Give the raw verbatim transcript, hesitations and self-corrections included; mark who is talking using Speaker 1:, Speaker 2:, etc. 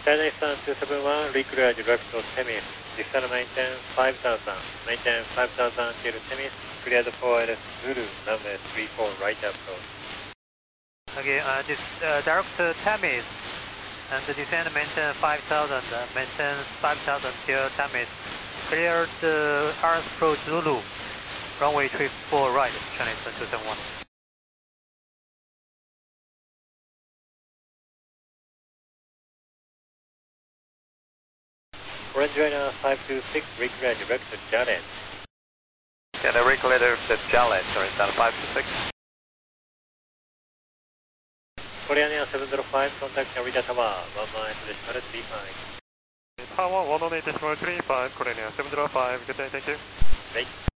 Speaker 1: China Eastern two seven one, reclear direct to Temis. Descend maintain five thousand, maintain five thousand till Temis, cleared for I L S Zulu, runway three four right approach.
Speaker 2: Again, uh, this uh, direct to Temis, and the descend maintain five thousand, uh, maintain five thousand till Temis, cleared uh, R S approach Zulu, runway three four right, China Eastern two seven one.
Speaker 1: Orange Joiner five two six, reclear direct to Jaled.
Speaker 3: Can I reclear to Jaled, sorry, down five two six.
Speaker 1: Korean Air seven zero five, contact Narita Tower, one nine decimal three five.
Speaker 4: Tower one one eight decimal three five, Korean Air seven zero five, good day, thank you.
Speaker 1: Great.